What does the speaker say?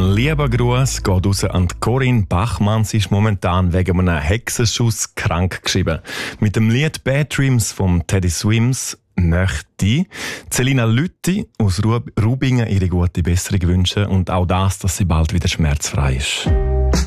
Ein lieber Gruß geht raus an Corinne Bachmann. Sie ist momentan wegen einem Hexenschuss krank geschrieben. Mit dem Lied «Bad Dreams» von Teddy Swims möchte Celina Lütti aus Rubingen ihre gute Besserung wünschen und auch das, dass sie bald wieder schmerzfrei ist.